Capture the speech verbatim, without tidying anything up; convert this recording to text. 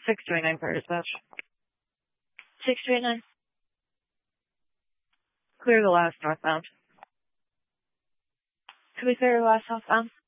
six twenty-nine for dispatch. six twenty-nine. Clear the last northbound. Can we clear the last southbound?